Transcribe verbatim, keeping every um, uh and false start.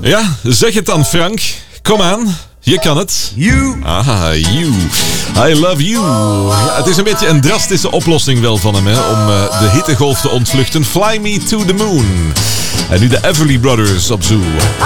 Ja, zeg het dan, Frank. Kom aan. Je kan het. You. Ah, you. I love you. Ja, het is een beetje een drastische oplossing wel van hem, hè, om uh, de hittegolf te ontvluchten. Fly me to the moon. En nu de Everly Brothers op Zoo.